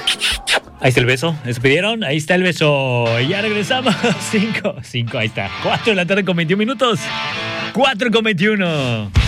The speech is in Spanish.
Ahí está el beso. ¿Despidieron? Ahí está el beso. Ya regresamos. 5, ahí está. 4 de la tarde con 21 minutos. 4 con 21.